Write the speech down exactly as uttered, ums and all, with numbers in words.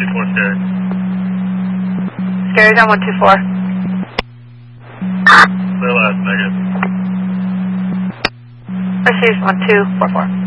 two four, Scary. Scary's on one two four. Clear last, negative. Received one two four four.